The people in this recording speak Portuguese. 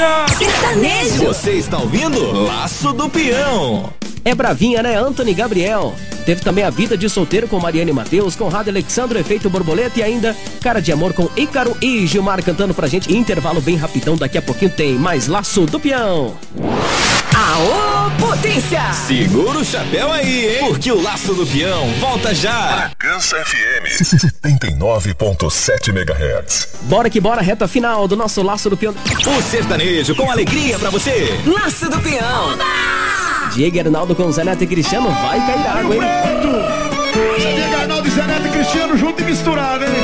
bravinha! Sertanejo! Você está ouvindo Laço do Peão. É bravinha, né? Anthony Gabriel. Teve também A Vida de Solteiro com Mariane Matheus, Conrado Alexandre, Efeito Borboleta e ainda Cara de Amor com Ícaro e Gilmar cantando pra gente. Intervalo bem rapidão, daqui a pouquinho tem mais Laço do Peão. Aô, potência! Segura o chapéu aí, hein? Porque o Laço do Peão volta já. Bragança FM 79.7 MHz. Bora que bora, reta final do nosso Laço do Peão. O sertanejo com alegria pra você. Laço do Peão! Diego Arnaldo com Zé Neto e Cristiano, vai cair água, hein? Diego Arnaldo e Zé Neto e Cristiano junto e misturado, hein?